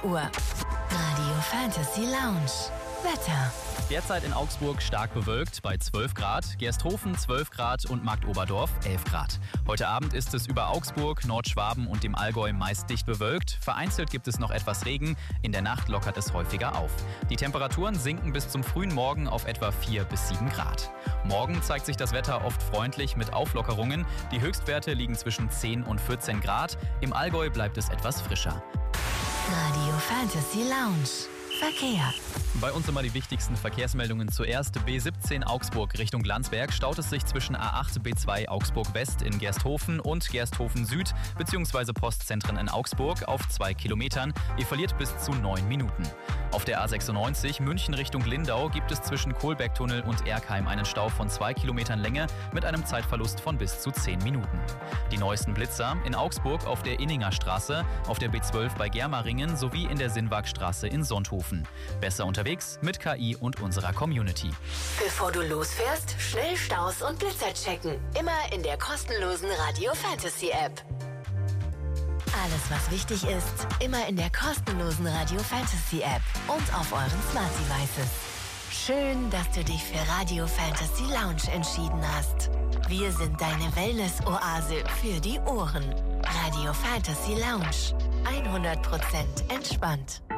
Uhr. Radio Fantasy Lounge. Wetter. Derzeit in Augsburg stark bewölkt bei 12 Grad, Gersthofen 12 Grad und Marktoberdorf 11 Grad. Heute Abend ist es über Augsburg, Nordschwaben und dem Allgäu meist dicht bewölkt. Vereinzelt gibt es noch etwas Regen, in der Nacht lockert es häufiger auf. Die Temperaturen sinken bis zum frühen Morgen auf etwa 4 bis 7 Grad. Morgen zeigt sich das Wetter oft freundlich mit Auflockerungen. Die Höchstwerte liegen zwischen 10 und 14 Grad. Im Allgäu bleibt es etwas frischer. Radio Fantasy Lounge. Verkehr. Bei uns immer die wichtigsten Verkehrsmeldungen zuerst. B17 Augsburg Richtung Landsberg staut es sich zwischen A8 B2 Augsburg West in Gersthofen und Gersthofen Süd bzw. Postzentren in Augsburg auf 2 Kilometern. Ihr verliert bis zu 9 Minuten. Auf der A96 München Richtung Lindau gibt es zwischen Kohlbergtunnel und Erkheim einen Stau von 2 Kilometern Länge mit einem Zeitverlust von bis zu 10 Minuten. Die neuesten Blitzer in Augsburg auf der Inninger Straße, auf der B12 bei Germaringen sowie in der Sinnwagstraße in Sonthofen. Besser unterwegs mit KI und unserer Community. Bevor du losfährst, schnell Staus und Blitzer checken. Immer in der kostenlosen Radio Fantasy App. Alles, was wichtig ist, immer in der kostenlosen Radio Fantasy App und auf euren Smart Devices. Schön, dass du dich für Radio Fantasy Lounge entschieden hast. Wir sind deine Wellness-Oase für die Ohren. Radio Fantasy Lounge. 100% entspannt.